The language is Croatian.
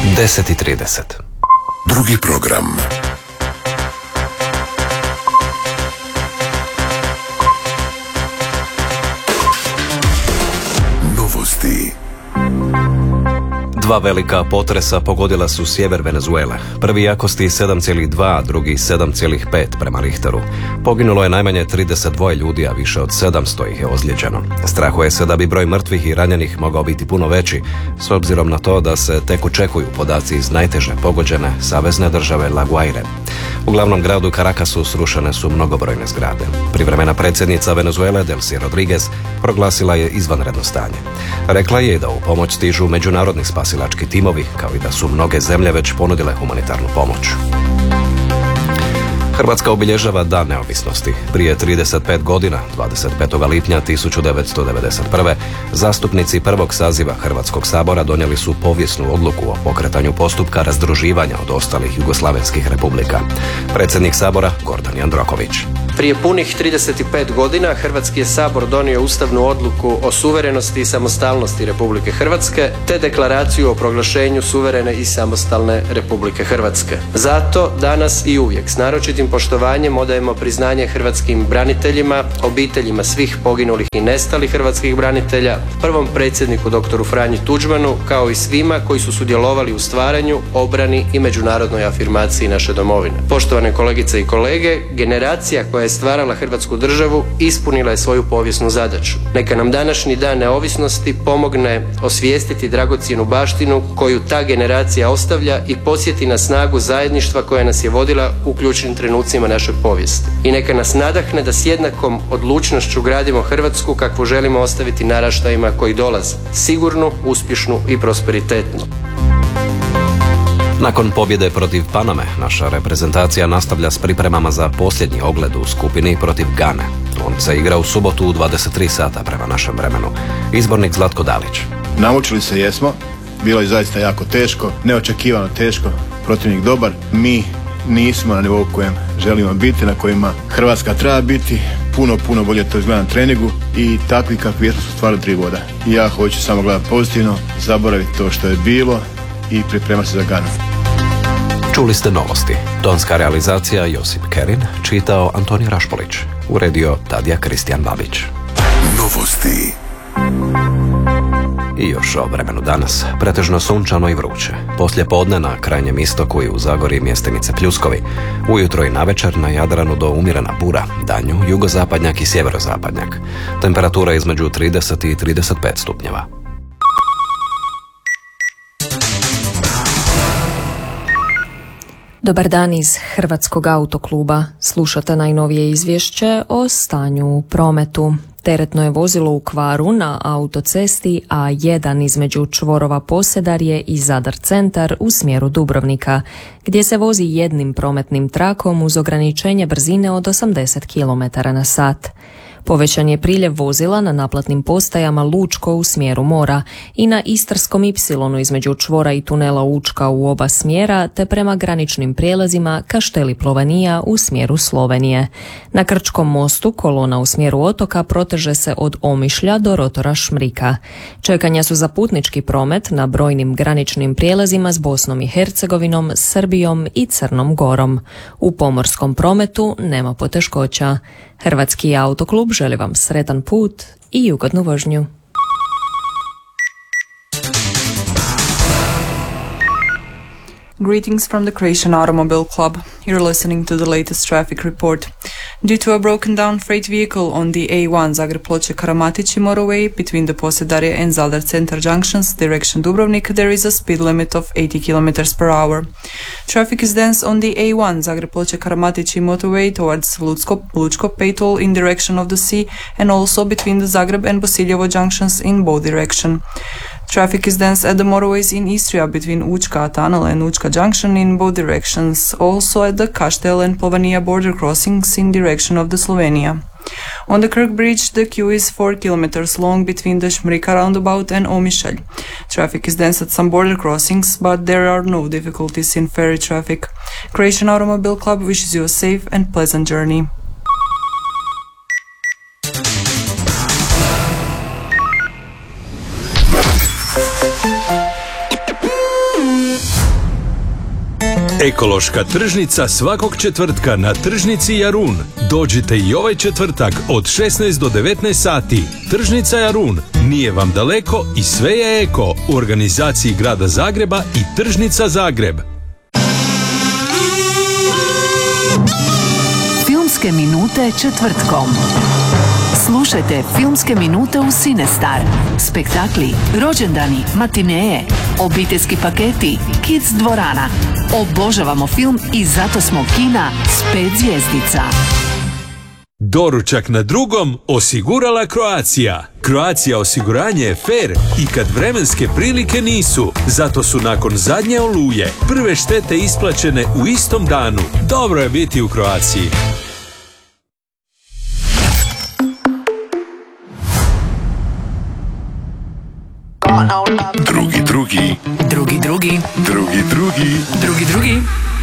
10:30. Drugi program. Novosti. Dva velika potresa pogodila su sjever Venezuele. Prvi jakosti 7,2, a drugi 7,5 prema Richteru. Poginulo je najmanje 32 ljudi, a više od 700 ih je ozlijeđeno. Strahuje se da bi broj mrtvih i ranjenih mogao biti puno veći, s obzirom na to da se tek očekuju podaci iz najteže pogođene savezne države La Guaire. U glavnom gradu Caracasu srušene su mnogobrojne zgrade. Privremena predsjednica Venezuele, Delcy Rodriguez, proglasila je izvanredno stanje. Rekla je da u pomoć stižu međunarodni spasilački timovi, kao i da su mnoge zemlje već ponudile humanitarnu pomoć. Hrvatska obilježava Dan neovisnosti. Prije 35 godina, 25. lipnja 1991. zastupnici prvog saziva Hrvatskog sabora donijeli su povijesnu odluku o pokretanju postupka razdruživanja od ostalih jugoslavenskih republika. Predsjednik sabora Gordan Jandroković. Prije punih 35 godina Hrvatski je sabor donio ustavnu odluku o suverenosti i samostalnosti Republike Hrvatske te deklaraciju o proglašenju suverene i samostalne Republike Hrvatske. Zato danas i uvijek s naročitim poštovanjem odajemo priznanje hrvatskim braniteljima, obiteljima svih poginulih i nestalih hrvatskih branitelja, prvom predsjedniku doktoru Franji Tuđmanu, kao i svima koji su sudjelovali u stvaranju, obrani i međunarodnoj afirmaciji naše domovine. Poštovane kolegice i kolege, generacija koja je stvarala Hrvatsku državu ispunila je svoju povijesnu zadaću. Neka nam današnji Dan neovisnosti pomogne osvijestiti dragocjenu baštinu koju ta generacija ostavlja i podsjeti na snagu zajedništva koja nas je vodila u ključnim trenucima naše povijesti. I neka nas nadahne da s jednakom odlučnošću gradimo Hrvatsku kakvu želimo ostaviti naraštajima koji dolaze. Sigurnu, uspješnu i prosperitetnu. Nakon pobjede protiv Paname, naša reprezentacija nastavlja s pripremama za posljednji ogled u skupini protiv Gane. On se igra u subotu u 23 sata prema našem vremenu. Izbornik Zlatko Dalić. Namučili se jesmo, bilo je zaista jako teško, neočekivano teško, protivnik dobar, mi nismo na nivou kojem želimo biti, na kojima Hrvatska treba biti, puno bolje to izgleda na treningu i takvi kakvi jesmo su stvarno 3 boda. Ja hoću samo gledati pozitivno, zaboraviti to što je bilo i pripremati se za Ganu. Čuli ste novosti. Tonska realizacija Josip Kerin, čitao Antonij Rašpolić, uredio Tadija Kristijan Babić. Novosti. I još o vremenu danas, pretežno sunčano i vruće. Poslije podne na krajnjem istoku i u Zagori mjestimice pljuskovi. Ujutro i navečer na Jadranu do umjerena bura, danju jugozapadnjak i sjeverozapadnjak. Temperatura između 30 i 35 stupnjeva. Dobar dan iz Hrvatskog autokluba. Slušate najnovije izvješće o stanju u prometu. Teretno je vozilo u kvaru na autocesti A1 između čvorova Posedarje i Zadar centar u smjeru Dubrovnika, gdje se vozi jednim prometnim trakom uz ograničenje brzine od 80 km/h. Povećan je priljev vozila na naplatnim postajama Lučko u smjeru mora i na Istarskom Y između čvora i tunela Učka u oba smjera, te prema graničnim prijelazima Kašteli Plovanija u smjeru Slovenije. Na Krčkom mostu kolona u smjeru otoka proteže se od Omišlja do rotora Šmrika. Čekanja su za putnički promet na brojnim graničnim prijelazima s Bosnom i Hercegovinom, Srbijom i Crnom Gorom. U pomorskom prometu nema poteškoća. Hrvatski autoklub želi vam sretan put i ugodnu vožnju. Greetings from the Croatian Automobile Club. You're listening to the latest traffic report. Due to a broken down freight vehicle on the A1 Zagreb-Ploče-Karamatići motorway between the Posedarje and Zadar Centar junctions, direction Dubrovnik, there is a speed limit of 80 km/h. Traffic is dense on the A1 Zagreb-Ploče-Karamatići motorway towards Lučko Pejtol in direction of the sea and also between the Zagreb and Bosiljevo junctions in both direction. Traffic is dense at the motorways in Istria between Učka Tunnel and Učka Junction in both directions, also at the Kaštel and Plovanija border crossings in direction of the Slovenia. On the Krk Bridge, the queue is 4 kilometers long between the Šmrika roundabout and Omišalj. Traffic is dense at some border crossings, but there are no difficulties in ferry traffic. Croatian Automobile Club wishes you a safe and pleasant journey. Ekološka tržnica svakog četvrtka na tržnici Jarun. Dođite i ovaj četvrtak od 16 do 19 sati. Tržnica Jarun nije vam daleko i sve je eko u organizaciji Grada Zagreba i Tržnica Zagreb. Filmske minute četvrtkom. Slušajte Filmske minute u Cinestar. Spektakli, rođendani, matineje, obiteljski paketi, kids dvorana. Obožavamo film i zato smo kina s 5 zvjezdica. Doručak na drugom osigurala Croatia. Croatia osiguranje je fair i kad vremenske prilike nisu. Zato su nakon zadnje oluje prve štete isplaćene u istom danu. Dobro je biti u Croaciji. Drugi. Drugi.